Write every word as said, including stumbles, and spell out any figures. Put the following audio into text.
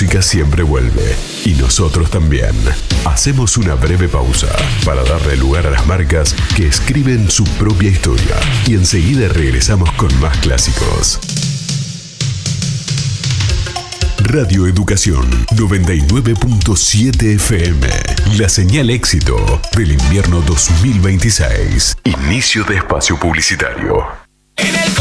música siempre vuelve. Y nosotros también. Hacemos una breve pausa para darle lugar a las marcas que escriben su propia historia. Y enseguida regresamos con más clásicos. Radio Educación noventa y nueve punto siete F M. La señal éxito del invierno dos mil veintiséis. Inicio de espacio publicitario. En el